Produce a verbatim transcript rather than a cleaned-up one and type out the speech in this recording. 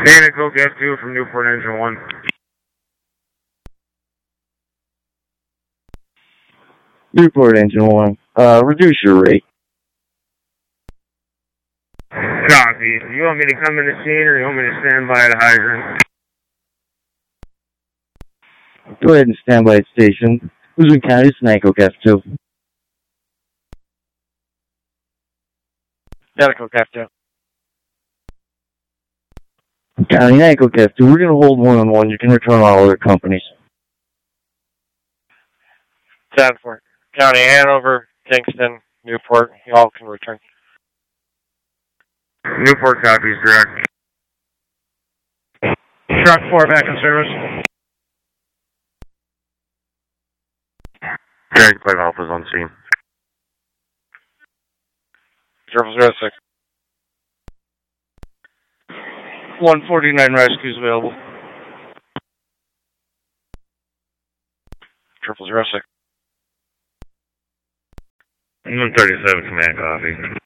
Panic Oak F two from Newport Engine one. Newport Engine one. Uh, reduce your rate. Copy. Do you want me to come in the scene or you want me to stand by the hydrant? Go ahead and stand by the station. Luzerne County, it's Panic Oak F two. Panic Oak F two. County, Panic Oak F two. We're going to hold one-on-one. You can return all other companies. ten four. County, Hanover, Kingston, Newport. You all can return. Newport copies, direct. Truck four back in service. Drag Plate Alpha's on scene. Triple zero six. one forty-nine rescues available. Triple zero six. one thirty-seven command copy.